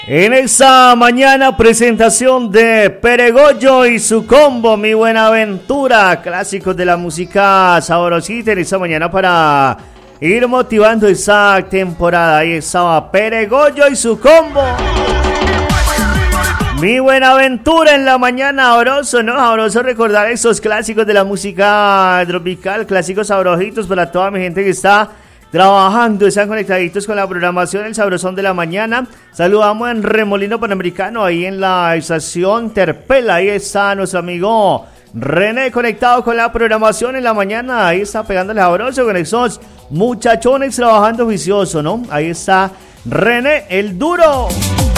En esta mañana presentación de Peregollo y su combo, Mi Buenaventura, clásicos de la música sabrosita en esta mañana para ir motivando esa temporada. Ahí estaba Peregollo y su combo. Mi Buenaventura en la mañana, sabroso, ¿no? Sabroso recordar esos clásicos de la música tropical, clásicos sabrositos para toda mi gente que está trabajando, están conectaditos con la programación El Sabrosón de la Mañana. Saludamos en Remolino Panamericano, ahí en la estación Terpel. Ahí está nuestro amigo René conectado con la programación en la mañana. Ahí está pegándole sabroso con esos muchachones trabajando vicioso, ¿no? Ahí está René, el duro.